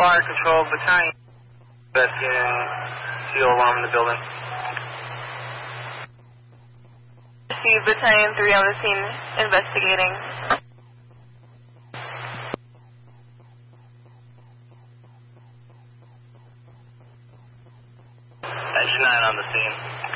Fire Control Battalion. Investigating seal alarm in the building. See Battalion 3 on the scene investigating. Action 9 on the scene.